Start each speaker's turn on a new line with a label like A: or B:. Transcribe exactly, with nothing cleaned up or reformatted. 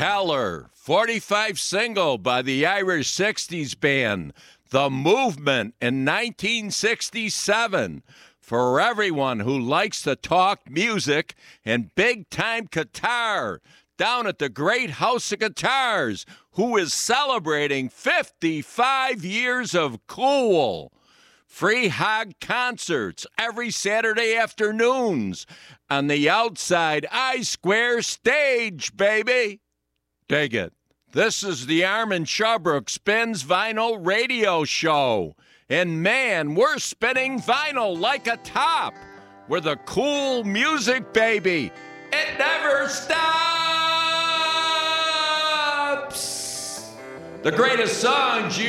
A: Teller, forty-five single by the Irish sixties band, The Movement in nineteen sixty-seven. For everyone who likes to talk music and big-time guitar, down at the Great House of Guitars, who is celebrating fifty-five years of cool. Free hog concerts every Saturday afternoons on the outside I Square stage, baby. Dig it. This is the Armin Shubrick Spins Vinyl Radio Show. And man, we're spinning vinyl like a top. We're the cool music, baby. It never stops. The greatest songs you